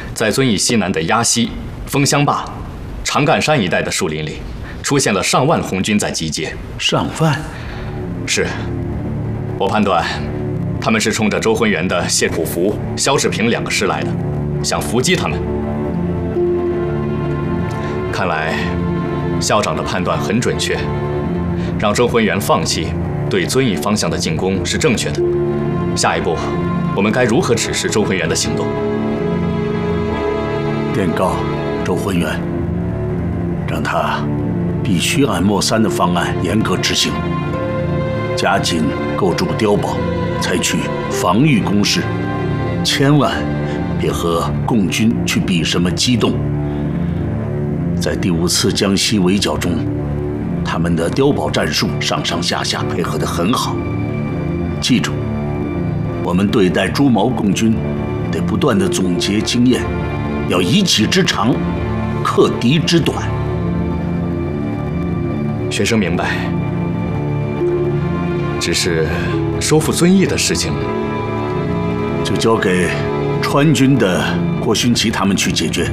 在遵义西南的鸭溪、枫香坝、长干山一带的树林里，出现了上万红军在集结。 上万？ 是。我判断，他们是冲着周浑元的谢普福、萧世平2个师来的，想伏击他们。看来，校长的判断很准确，让周浑元放弃对遵义方向的进攻是正确的。下一步，我们该如何指示周浑元的行动？ 电告周浑元，让他必须按莫三的方案严格执行，加紧构筑碉堡，采取防御攻势，千万别和共军去比什么机动。在第5次江西围剿中，他们的碉堡战术上上下下配合得很好。记住，我们对待朱毛共军，得不断地总结经验，要以己之长，克敌之短。 学生明白，只是收复遵义的事情， 就交给川军的郭勋祺他们去解决。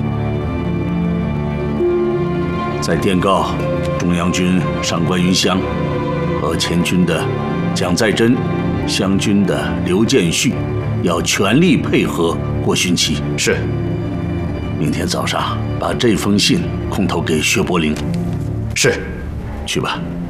再电告中央军上官云相和前军的蒋再珍、湘军的刘建绪，要全力配合郭勋祺。 是。 明天早上把这封信空投给薛伯龄。 是。 去吧。